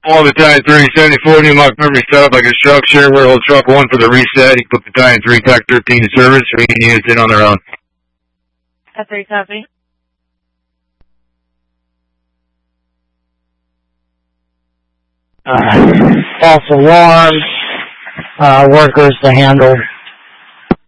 All Battalion 374, New Mark memory set up like a structure. We're hold truck 1 for the reset. You put Battalion 3, TAC 13 in service, or you can use it on their own. That's 3 copy. False alarms, workers to handle